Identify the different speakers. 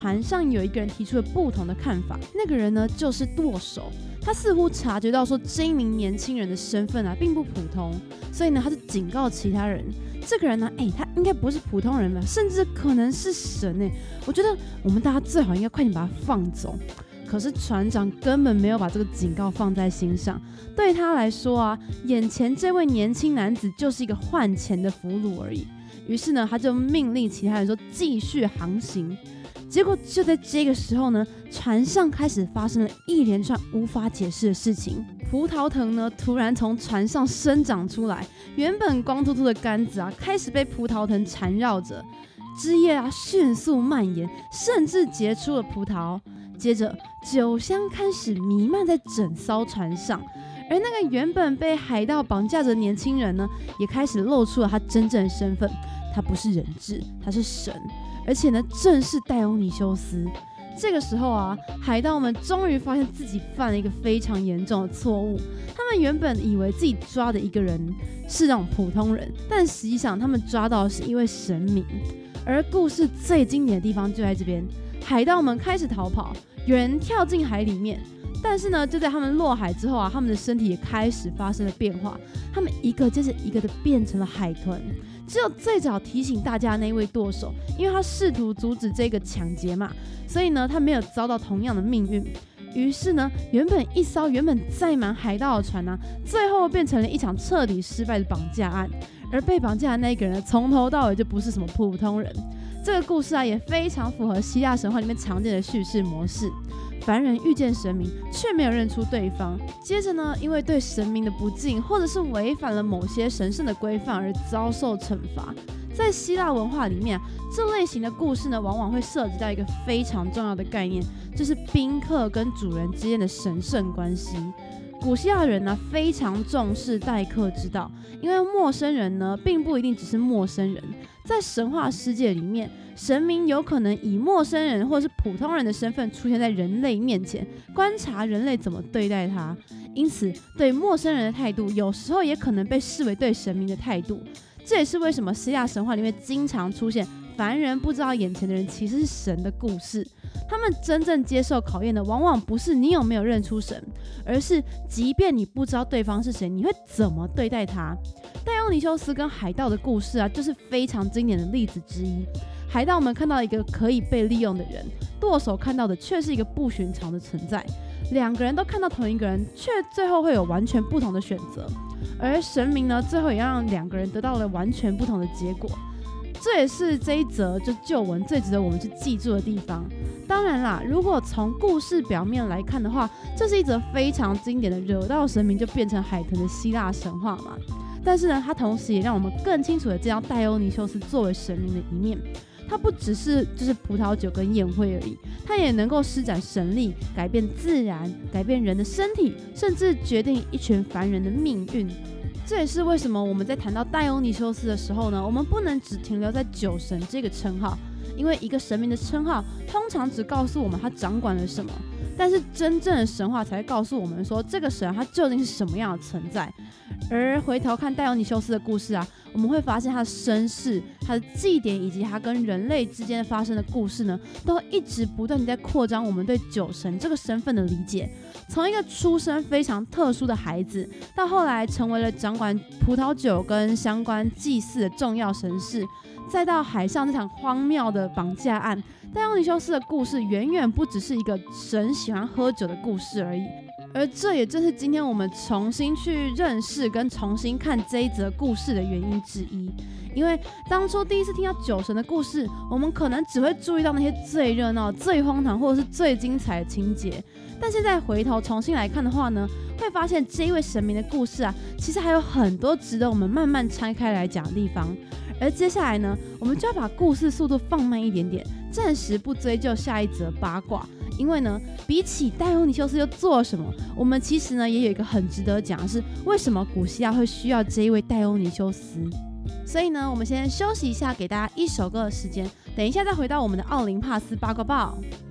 Speaker 1: 船上有一个人提出了不同的看法，那个人呢就是舵手。他似乎察觉到说这一名年轻人的身份并不普通，所以呢他就警告其他人，这个人呢他应该不是普通人吧，甚至可能是神我觉得我们大家最好应该快点把他放走。可是船长根本没有把这个警告放在心上，对他来说眼前这位年轻男子就是一个换钱的俘虏而已。于是呢他就命令其他人说继续航行。结果就在这个时候呢，船上开始发生了一连串无法解释的事情。葡萄藤呢突然从船上生长出来，原本光秃秃的杆子开始被葡萄藤缠绕着，枝叶迅速蔓延，甚至结出了葡萄。接着酒香开始弥漫在整艘船上，而那个原本被海盗绑架着的年轻人呢，也开始露出了他真正的身份。他不是人质，他是神，而且呢正是戴欧尼修斯。这个时候海盗们终于发现自己犯了一个非常严重的错误。他们原本以为自己抓的一个人是那种普通人，但实际上他们抓到的是一位神明。而故事最经典的地方就在这边，海盗们开始逃跑，有人跳进海里面，但是呢就在他们落海之后他们的身体也开始发生了变化，他们一个接着一个的变成了海豚。只有最早提醒大家的那一位舵手，因为他试图阻止这个抢劫嘛，所以呢他没有遭到同样的命运。于是呢原本一艘原本载满海盗的船最后变成了一场彻底失败的绑架案。而被绑架的那一个人从头到尾就不是什么普通人。这个故事也非常符合希腊神话里面常见的叙事模式，凡人遇见神明却没有认出对方，接着呢因为对神明的不敬或者是违反了某些神圣的规范而遭受惩罚。在希腊文化里面这类型的故事呢往往会涉及到一个非常重要的概念，就是宾客跟主人之间的神圣关系。古希腊人非常重视待客之道，因为陌生人呢并不一定只是陌生人，在神话世界里面，神明有可能以陌生人或是普通人的身份出现在人类面前，观察人类怎么对待他。因此对陌生人的态度有时候也可能被视为对神明的态度。这也是为什么希腊神话里面经常出现凡人不知道眼前的人其实是神的故事。他们真正接受考验的往往不是你有没有认出神，而是即便你不知道对方是谁，你会怎么对待他。戴欧尼修斯跟海盗的故事就是非常经典的例子之一。海盗们看到一个可以被利用的人，舵手看到的却是一个不寻常的存在。两个人都看到同一个人，却最后会有完全不同的选择。而神明呢，最后也让两个人得到了完全不同的结果。这也是这一则旧闻最值得我们去记住的地方。当然啦，如果从故事表面来看的话，这是一则非常经典的惹到神明就变成海豚的希腊神话嘛。但是呢，它同时也让我们更清楚的见到戴欧尼修斯作为神明的一面。它不只是葡萄酒跟宴会而已，它也能够施展神力，改变自然，改变人的身体，甚至决定一群凡人的命运。这也是为什么我们在谈到戴欧尼修斯的时候呢，我们不能只停留在酒神这个称号，因为一个神明的称号通常只告诉我们他掌管了什么，但是真正的神话才会告诉我们说这个神他究竟是什么样的存在。而回头看戴欧尼修斯的故事我们会发现他的身世、他的祭典以及他跟人类之间发生的故事呢，都一直不断地在扩张我们对酒神这个身份的理解。从一个出身非常特殊的孩子，到后来成为了掌管葡萄酒跟相关祭祀的重要神士，再到海上这场荒谬的绑架案，戴欧尼修斯的故事远远不只是一个神喜欢喝酒的故事而已。而这也正是今天我们重新去认识跟重新看这一则故事的原因之一。因为当初第一次听到酒神的故事，我们可能只会注意到那些最热闹、最荒唐或者是最精彩的情节，但现在回头重新来看的话呢，会发现这一位神明的故事其实还有很多值得我们慢慢拆开来讲的地方。而接下来呢，我们就要把故事速度放慢一点点，暂时不追究下一则八卦。因为呢，比起戴欧尼修斯又做了什么，我们其实呢也有一个很值得讲的是，为什么古希腊会需要这一位戴欧尼修斯。所以呢，我们先休息一下，给大家一首歌的时间，等一下再回到我们的奥林帕斯八卦报。